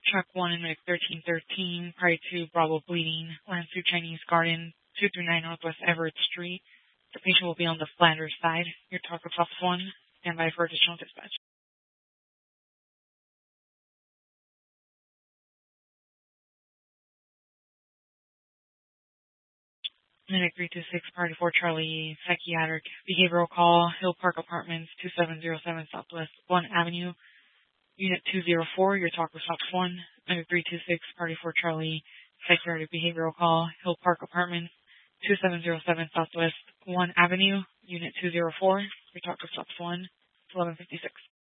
Truck 1 in Medic 1313, prior to Bravo bleeding, lands through Chinese Garden, 239 Northwest Everett Street. The patient will be on the Flanders side. Your talk with Office 1. Stand by for additional dispatch. Medic 326, Party 4 Charlie, psychiatric behavioral call, Hill Park Apartments, 2707 Southwest 1 Avenue, Unit 204. Your talk with Office 1. Medic 326, Party 4 Charlie, psychiatric behavioral call, Hill Park Apartments, 2707 Southwest 1 Avenue, Unit 204. Your talk with Office 1. 1156.